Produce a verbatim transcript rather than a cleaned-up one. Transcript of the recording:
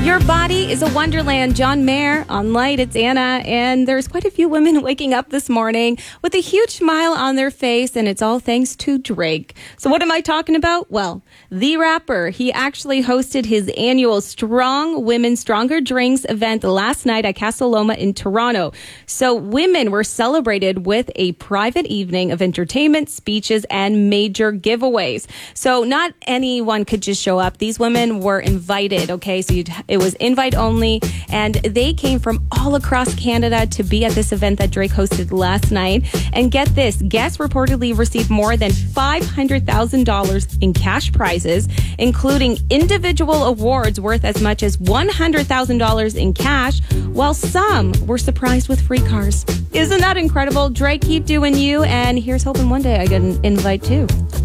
Your body is a wonderland. John Mayer on Light. It's Anna. And there's quite a few women waking up this morning with a huge smile on their face, and it's all thanks to Drake. So what am I talking about? Well, the rapper, he actually hosted his annual Strong Women Stronger Drinks event last night at Casa Loma in Toronto. So women were celebrated with a private evening of entertainment, speeches, and major giveaways. So not anyone could just show up. These women were invited, okay? So you'd, it was invite only, and they came from all across Canada to be at this event that Drake hosted last night. And get this, guests reportedly received more than five hundred thousand dollars in cash prizes, including individual awards worth as much as one hundred thousand dollars in cash, while some were surprised with free cars. Isn't that incredible? Drake, keep doing you, and here's hoping one day I get an invite too.